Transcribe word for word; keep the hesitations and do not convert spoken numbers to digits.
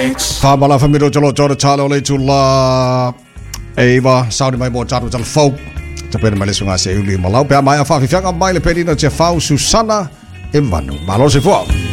Whamala whamiro jolo jolo talo le tula Eva, saudi mai mo taro jalo fau Ta pena mai lesu ngase uli malau Pea mai a whawhiwhanga mai le perina te whau Susana e manu Malo se fua